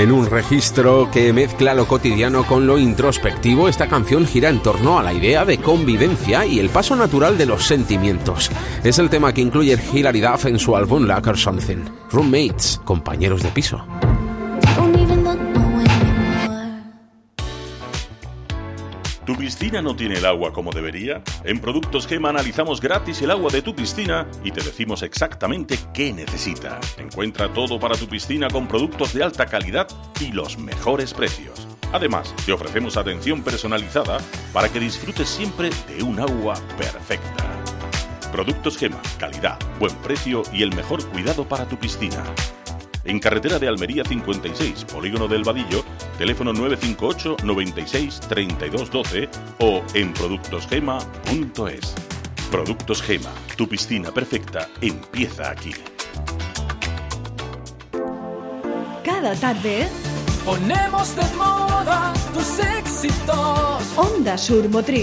En un registro que mezcla lo cotidiano con lo introspectivo, esta canción gira en torno a la idea de convivencia y el paso natural de los sentimientos. Es el tema que incluye Hilary Duff en su álbum Like or Something. Roommates, compañeros de piso. ¿Tu piscina no tiene el agua como debería? En Productos Gema analizamos gratis el agua de tu piscina y te decimos exactamente qué necesita. Encuentra todo para tu piscina con productos de alta calidad y los mejores precios. Además, te ofrecemos atención personalizada para que disfrutes siempre de un agua perfecta. Productos Gema, calidad, buen precio y el mejor cuidado para tu piscina. En carretera de Almería 56, Polígono del Vadillo, teléfono 958 96 32 12 o en productosgema.es. Productos Gema, tu piscina perfecta empieza aquí. Cada tarde ponemos de moda tus éxitos. Onda Sur Motriz